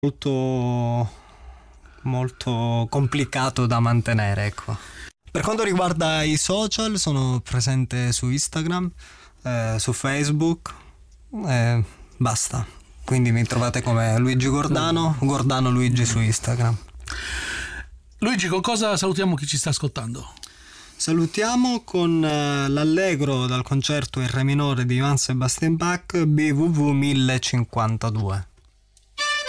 molto, molto complicato da mantenere, ecco. Per quanto riguarda i social, sono presente su Instagram, su Facebook, basta. Quindi mi trovate come Luigi Gordano, Gordano Luigi su Instagram. Luigi, con cosa salutiamo chi ci sta ascoltando? Salutiamo con l'allegro dal concerto in re minore di Johann Sebastian Bach, BWV 1052.